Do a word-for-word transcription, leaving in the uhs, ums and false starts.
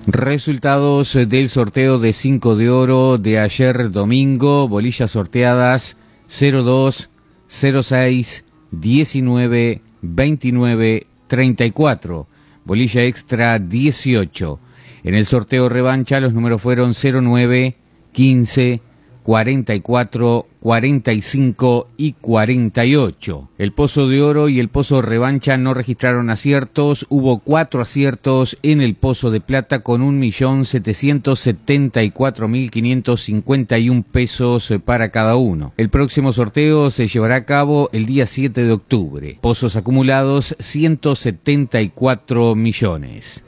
Resultados del sorteo de cinco de oro de ayer domingo. Bolillas sorteadas cero dos, cero seis, diecinueve, veintinueve, treinta y cuatro. Bolilla extra dieciocho. En el sorteo revancha los números fueron cero nueve, quince, cuarenta y cuatro, cuarenta y cinco y cuarenta y ocho. El pozo de oro y el pozo revancha no registraron aciertos. Hubo cuatro aciertos en el pozo de plata con un millón setecientos setenta y cuatro mil quinientos cincuenta y un pesos para cada uno. El próximo sorteo se llevará a cabo el día siete de octubre. Pozos acumulados ciento setenta y cuatro millones.